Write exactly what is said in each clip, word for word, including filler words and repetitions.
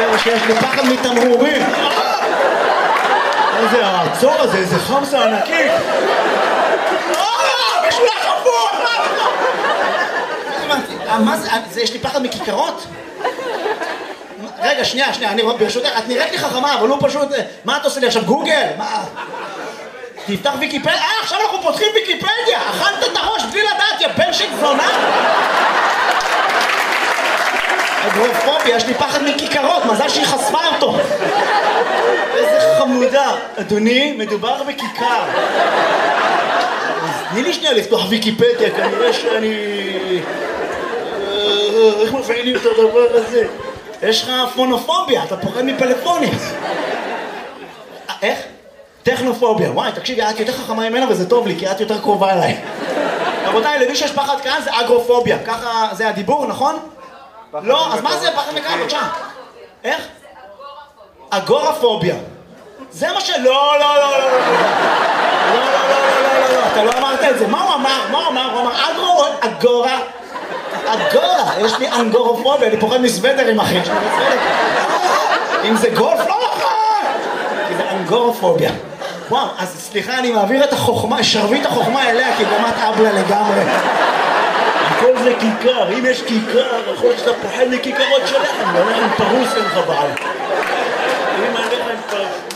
חבר'ה שיש לי פחד מתמרורים. איזה העצור הזה, איזה חמסה ענקית. בשלח הפוך! מה זה, יש לי פחד מכיכרות? רגע, שנייה, שנייה, אני ברשותך, את נראית לי חכמה, אבל הוא פשוט... מה את עושה לי עכשיו, גוגל? מה? תפתח ויקיפדיה, אה, עכשיו אנחנו פותחים ויקיפדיה! אכלת את הראש בלי לדעת, יא בן של זונה! אגורפוביה, יש לי פחד מכיכרות, מזל שהיא חשפה אותו! איזה חמודה! אדוני, מדובר בכיכר. תני לי שנייה לפתוח ויקיפדיה, כנראה שאני... איך מפעילים את הדבר הזה? יש לך פונופוביה, אתה פוחד מפלאפונים. איך? טכנופוביה. וואי, תקשיבי, את יותר חכמה ממנה וזה טוב לי, כי את יותר קרובה אליי. רבותיי, למי שיש פחד כאן זה אגורפוביה. ככה זה הדיבור, נכון? לא, אז מה זה פחד מכאן? בבקשה. איך? אגורפוביה. זה מה ש... לא, לא, לא, לא, לא. לא, לא, לא, לא, לא, אתה לא אמרת את זה. מה הוא אמר? מה הוא אמר? הוא אמר אגרו, אגורה. אגורה, יש לי אנגורופוביה, אני פוחד מסוודרים אחי. אם זה גולף, לא נכון! כי זה אנגורופוביה. וואו, אז סליחה, אני מעביר את החוכמה, שרביט החוכמה אליה, כי גם את אבלה לגמרי. הכל זה כיכר, אם יש כיכר, יכול להיות שאתה פוחד מכיכרות שלכם, לא לכם פרוס אין לך בעל. אם אני לכם פרוס...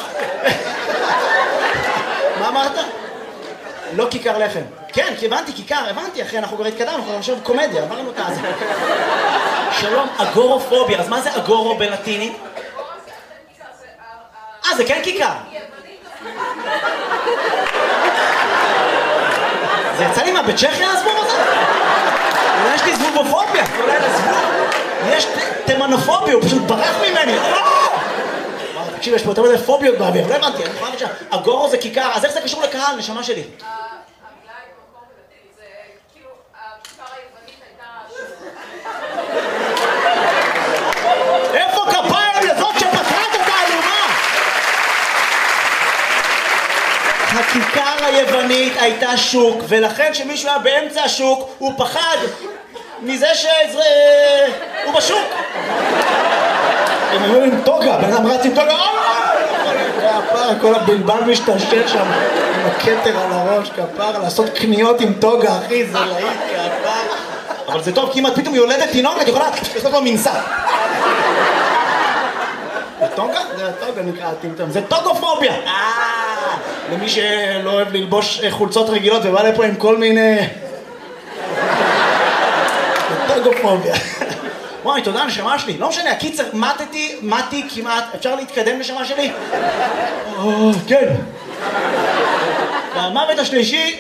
מה אמרת? לא כיכר לחם. כן, כי הבנתי, כיכר, הבנתי, אחי, אנחנו כבר התקדמנו, אנחנו עכשיו קומדיה, עברנו את הזה. שלום, אגורופוביה, אז מה זה אגורו בלטינית? אה, זה כן כיכר. זה יצא לי מה, בצ'כיה הזבוב הזה? אולי יש לי זבובופוביה, אולי לזבוב. יש תימנופוביה, הוא פשוט ברח ממני. תקשיב, יש פה יותר מדי פוביות באוויר, לא הבנתי, אני יכולה לבקשה. אגורו זה כיכר, אז איך זה קשור לקהל, נשמה שלי? איפה כפיים לזאת שפתרת את האלומה? הכיכר היוונית הייתה שוק, ולכן כשמישהו היה באמצע השוק, הוא פחד מזה שהוא בשוק. הם היו עם טוגה, בן אדם רץ עם טוגה, כפר, כל הבלבל משתשל שם עם הכתר על הראש, כפר, לעשות קניות עם טוגה, אחי, זה להיט, כפר. אבל זה טוב, כי אם את פתאום יולדת תינוק, את יכולה לעשות לו מנסה. זה טוגה? זה טוגה נקרא טמטם, זה טוגופוביה! למי שלא אוהב ללבוש חולצות רגילות ובא לפה עם כל מיני... זה טוגופוביה. וואי, תודה, נשמה שלי. לא משנה, הקיצר, מתתי, מתי כמעט. אפשר להתקדם, נשמה שלי? כן. והמוות השלישי,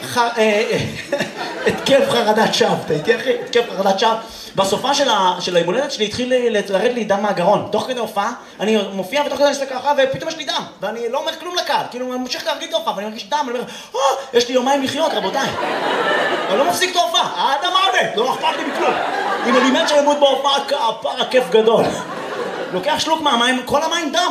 התקף חרדת שווא. אתה איתי, אחי? התקף חרדת שווא. בסופה של הימולדת שלי התחיל לרד לי דם מהגרון. תוך כדי הופעה, אני מופיע ותוך כדי אני אסתכל ככה, ופתאום יש לי דם. ואני לא אומר כלום לקהל. כאילו, אני ממשיך להרגיש את ההופעה, ואני מרגיש דם, אני אומר, אה, יש לי יומיים לחיות, רבותיי. אני לא מפסיק את ההופעה, עד המוות, לא אכפת לי בכלום. אם אני מת שלמות בהופעה, כפר הכיף גדול. לוקח שלוק מהמים, כל המים דם.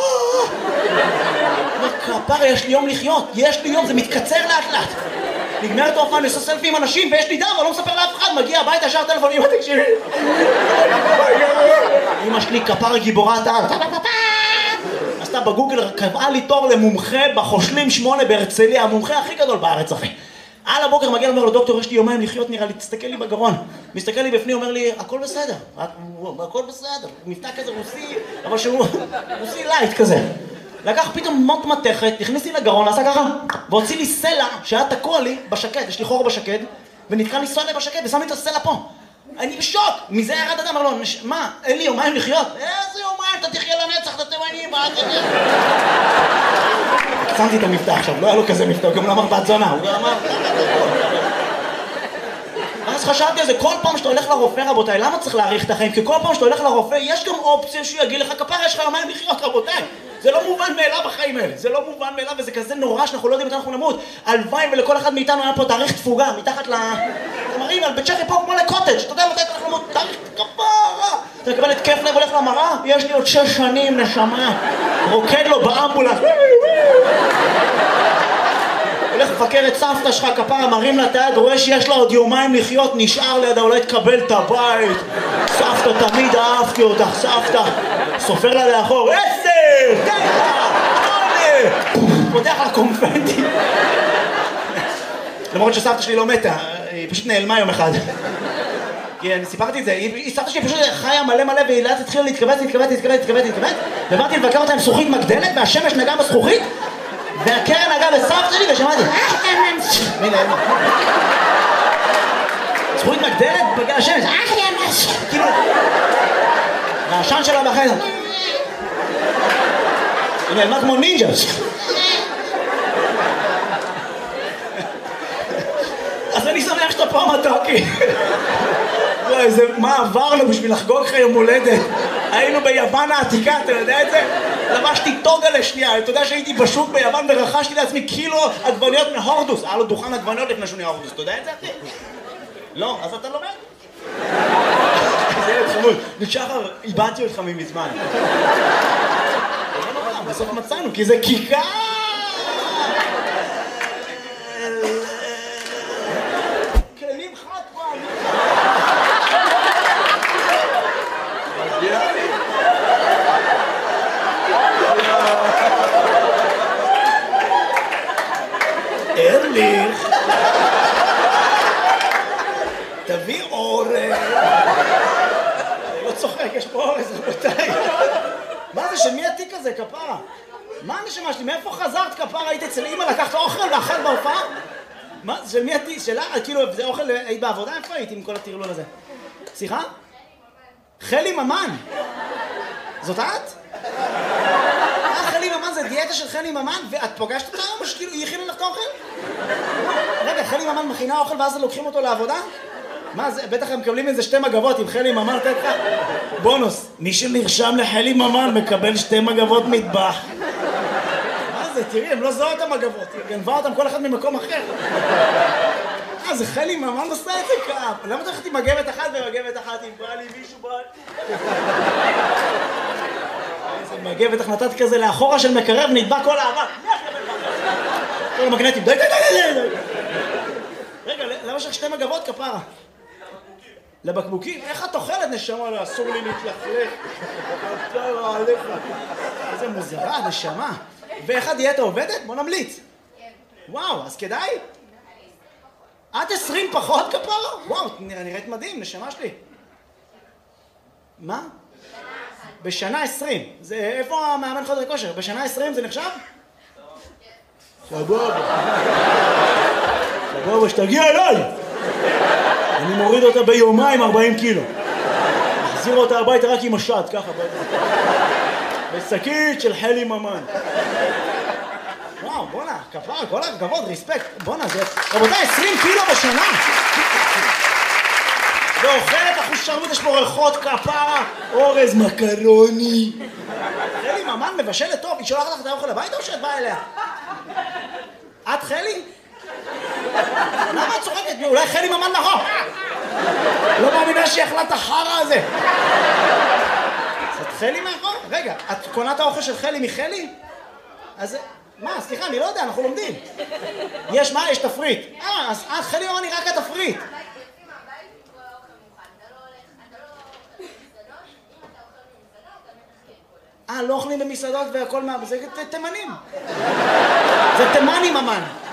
כפר, יש לי יום לחיות, יש לי יום, זה מתקצר לאט לאט. נגמרת ההופעה, אני עושה סלפי עם אנשים, ויש לי דם, אבל לא מספר לאף אחד, מגיע הביתה, ישר טלפון, אמא תקשיבי. אמא שלי כפר גיבורת העל. עשתה בגוגל, קבעה לי תור למומחה בחושלים שמונה בהרצליה, המומחה הכי גדול בארץ, אחי. על הבוקר מגיע ואומר לו, דוקטור, יש לי יומיים לחיות, נראה לי, תסתכל לי בגרון. מסתכל לי בפנים, אומר לי, הכל בסדר, הכל בסדר. מבטא כזה רוסי, אבל שהוא רוסי לייט כזה. לקח פתאום מוט מתכת, הכניס לי לגרון, עשה ככה, והוציא לי סלע שהיה תקוע לי בשקד, יש לי חור בשקד, ונתקע לי סלע בשקד, ושם לי את הסלע פה. אני בשוק, מזה ירד אדם, אמר לו, מה, אין לי יומיים לחיות? איזה יומיים, אתה תחיה לנצח, אתה תימני, מה אתה תחיה? שמתי את המבטא עכשיו, לא היה לו כזה מבטא, הוא גם לא אמר בת זונה, הוא גם אמר... אז חשבתי על זה, כל פעם שאתה הולך לרופא, רבותיי, למה צריך להאריך את החיים? כי כל פעם שאתה הולך לרופא, יש גם אופציה שהוא יגיד לך, כפר, יש לך יומיים לחיות, רבותיי. זה לא מובן מאליו בחיים האלה, זה לא מובן מאליו, וזה כזה נורא שאנחנו לא יודעים מתי אנחנו נמות. הלוואי ולכל אחד מאיתנו היה פה תאריך תפוגה, מתחת ל... מראים על בצ'כי פה כמו לקוטג', אתה יודע מתי אנחנו נמות, תאריך כפרה. אתה מקבל את כיף לב, הולך למראה, יש לי עוד שש שנים, נשמה. רוקד לו באמבולנס. הולך לבקר את סבתא שלך, כפרה, מרים לה את היד, רואה שיש לה עוד יומיים לחיות, נשאר לידה, אולי תקבל את הבית. סבתא, תמיד אהבתי אותך, סבתא. סופר לה לאחור, עשר, תשע, שמונה. פותח לה קונפנטי. למרות שסבתא שלי לא מתה, היא פשוט נעלמה יום אחד. כי אני סיפרתי את זה, היא סבתא שלי פשוט חיה מלא מלא, והיא לאט התחילה להתכווץ, להתכווץ, להתכווץ, להתכווץ, להתכווץ, ובאתי לבקר אותה עם זכוכית מגדלת, והשמש נגעה בזכוכית, והקרן נגעה בסבתא שלי, ושמעתי, הנה, הנה. זכוכית מגדלת בגלל השמש, כאילו, והעשן שלה בחדר. היא נעלמה כמו נינג'ה. אז אני שמח שאתה פה מתוקי. מה עברנו בשביל לחגוג לך יום הולדת? היינו ביוון העתיקה, אתה יודע את זה? לבשתי טוגה לשנייה, אתה יודע שהייתי בשוק ביוון ורכשתי לעצמי קילו עגבניות מהורדוס. היה לו דוכן עגבניות לפני שהוא נהיה הורדוס, אתה יודע את זה אחי? לא, אז אתה לומד? זה ילד חמוד. ושחר, איבדתי אותך ממזמן. בסוף מצאנו, כי זה כיכר! כלים חד פעם! ארליך! תביא אורז! אני לא צוחק, יש פה אורז, רבותיי. מה זה, שמי התיק הזה, כפרה? מה הנשמה שלי? מאיפה חזרת, כפרה? היית אצל אמא, לקחת אוכל ואכל בהופעה? מה? של מי התיק? שלה? כאילו, זה אוכל, היית בעבודה? איפה היית עם כל הטרלול הזה? סליחה? חלי ממן! זאת את? אה, חלי ממן, זה דיאטה של חלי ממן? ואת פוגשת אותה או שכאילו היא הכינה לך את האוכל? רגע, חלי ממן מכינה אוכל ואז לוקחים אותו לעבודה? מה זה? בטח הם מקבלים איזה שתי מגבות עם חלי ממן, תת לך? בונוס, מי שנרשם לחלי ממן מקבל שתי מגבות מטבח. מה זה? תראי, הם לא זוהו את המגבות, היא גנבה אותם כל אחד ממקום אחר. אה, זה חלי ממן עושה את זה כאב. למה אתה הולכת עם מגבת אחת ומגבת אחת אם בא לי מישהו בא? איזה מגבת איך נתת כזה לאחורה של מקרב, נדבק כל האבק. כל המגנטים, די די די די די. רגע, למה יש לך שתי מגבות, כפרה? לבקבוקים? איך את אוכלת, נשמה? אסור לי להתלכלך. כפרה עליך. איזה מוזרה, נשמה. ואיך הדיאטה עובדת? בוא נמליץ. וואו, אז כדאי? את עשרים פחות, כפרה? וואו, נראית מדהים, נשמה שלי. מה? בשנה עשרים. זה איפה המאמן חדר כושר? בשנה עשרים זה נחשב? סבבה. סבבה, שתגיע אליי! אני מוריד אותה ביומיים ארבעים קילו. מחזיר אותה הביתה רק עם השד, ככה. בשקית של חלי ממן. וואו, בונה, כפרה, כל הכבוד, ריספקט. בונה, זה... רבותיי, עשרים קילו בשנה! ואוכלת אחושרמוט, יש פה ריחות, כפרה, אורז, מקרוני. חלי ממן מבשלת טוב, היא שולחת לך את האוכל הביתה או שאת באה אליה? את חלי? למה את צוחקת? אולי חלי ממן נכון? לא מאמינה שהיא אכלה את החרא הזה. את חלי מאחור? רגע, את קונה את האוכל של חלי מחלי? אז... מה? סליחה, אני לא יודע, אנחנו לומדים. יש מה? יש תפריט. אה, אז חלי ממן היא רק התפריט. אה, לא אוכלים במסעדות והכל מה... זה תימנים. זה תימני ממן.